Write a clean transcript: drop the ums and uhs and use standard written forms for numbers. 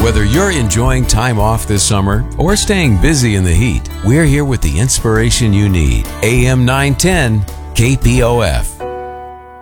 Whether you're enjoying time off this summer or staying busy in the heat, we're here with the inspiration you need. AM 910 KPOF.